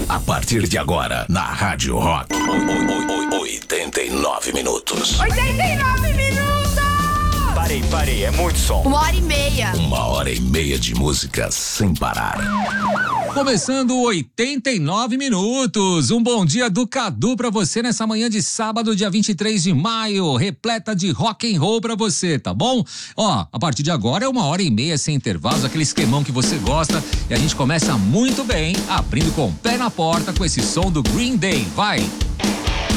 A partir de agora, na Rádio Rock. 89 minutos. 89 minutos! Parei, é muito som. 1h30. 1h30 de música sem parar. Começando 89 minutos. Um bom dia do Cadu pra você nessa manhã de sábado, dia 23 de maio, repleta de rock and roll pra você, tá bom? Ó, a partir de agora é 1h30 sem intervalos, aquele esquemão que você gosta, e a gente começa muito bem, abrindo com o pé na porta com esse som do Green Day. Vai!